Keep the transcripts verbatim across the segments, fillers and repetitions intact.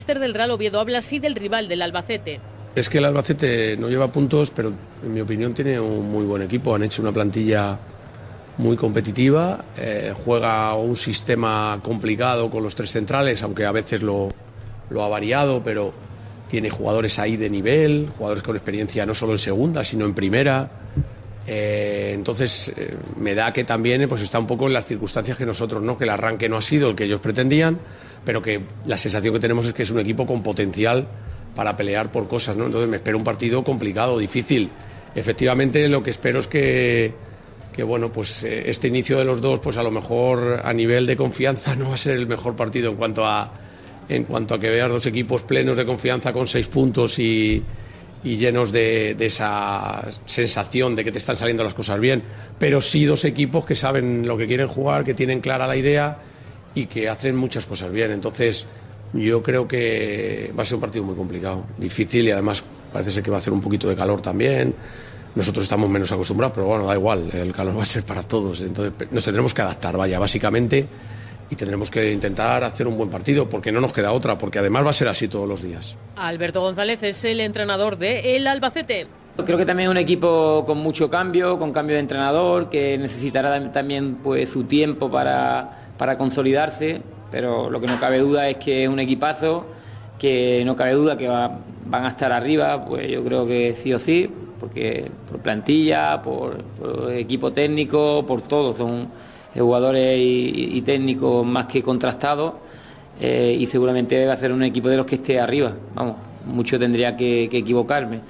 del Real Oviedo habla así del rival, del Albacete. Es que el Albacete no lleva puntos, pero en mi opinión tiene un muy buen equipo. Han hecho una plantilla muy competitiva, eh, juega un sistema complicado con los tres centrales, aunque a veces lo, lo ha variado, pero tiene jugadores ahí de nivel, jugadores con experiencia no solo en segunda, sino en primera. Eh, entonces eh, me da que también pues está un poco en las circunstancias que nosotros, ¿no? Que el arranque no ha sido el que ellos pretendían, pero que la sensación que tenemos es que es un equipo con potencial para pelear por cosas, ¿no? Entonces me espero un partido complicado, difícil. Efectivamente, lo que espero es que, que bueno, pues eh, este inicio de los dos, pues a lo mejor a nivel de confianza no va a ser el mejor partido en cuanto a en cuanto a que veas dos equipos plenos de confianza con seis puntos y, y llenos de, de esa sensación de que te están saliendo las cosas bien, pero sí dos equipos que saben lo que quieren jugar, que tienen clara la idea y que hacen muchas cosas bien. Entonces yo creo que va a ser un partido muy complicado, difícil, y además parece ser que va a hacer un poquito de calor también. Nosotros estamos menos acostumbrados, pero bueno, da igual, el calor va a ser para todos. Entonces nos tendremos que adaptar, vaya, básicamente, y tendremos que intentar hacer un buen partido, porque no nos queda otra, porque además va a ser así todos los días. Alberto González es el entrenador del Albacete. Creo que también es un equipo con mucho cambio, con cambio de entrenador, que necesitará también pues su tiempo para, para consolidarse, pero lo que no cabe duda es que es un equipazo, que no cabe duda que va, van a estar arriba, pues yo creo que sí o sí, porque por plantilla, por, por equipo técnico, por todo, son jugadores y, y técnicos más que contrastados, eh, y seguramente va a ser un equipo de los que esté arriba, vamos, mucho tendría que, que equivocarme.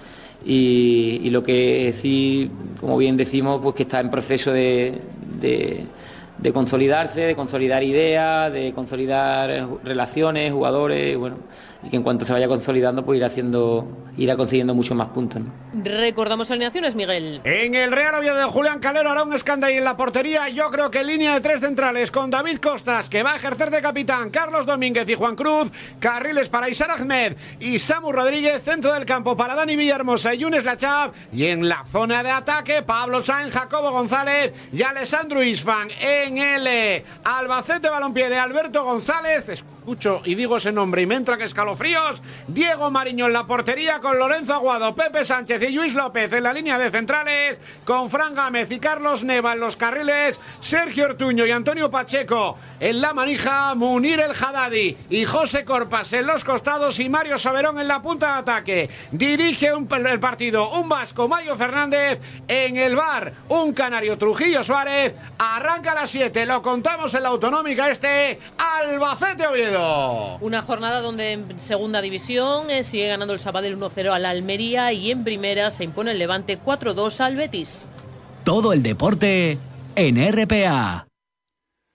Y, y lo que sí, como bien decimos, pues que está en proceso de, de, de consolidarse, de consolidar ideas, de consolidar relaciones, jugadores, y bueno, y que en cuanto se vaya consolidando, pues irá haciendo, irá consiguiendo muchos más puntos, ¿no? Recordamos alineaciones, Miguel. En el Real Oviedo de Julián Calero hará un escándalo en la portería. Yo creo que en línea de tres centrales con David Costas, que va a ejercer de capitán, Carlos Domínguez y Juan Cruz, carriles para Isar Ahmed y Samu Rodríguez, centro del campo para Dani Villahermosa y Younes Lachab, y en la zona de ataque Pablo Sainz, Jacobo González y Alessandro Isfan. En el Albacete Balompié de Alberto González, escucho y digo ese nombre y me entra que escalofríos, Diego Mariño en la portería con Lorenzo Aguado, Pepe Sánchez y Luis López en la línea de centrales, con Fran Gámez y Carlos Neva en los carriles, Sergio Ortuño y Antonio Pacheco en la manija, Munir El Haddadi y José Corpas en los costados y Mario Saberón en la punta de ataque. Dirige un, el partido un vasco, Mayo Fernández, en el bar un canario, Trujillo Suárez. Arranca a las siete, lo contamos en la autonómica este Albacete Oviedo. Una jornada donde en segunda división eh, sigue ganando el Sabadell uno cero al Almería, y en primera se impone el Levante cuatro dos al Betis. Todo el deporte en R P A.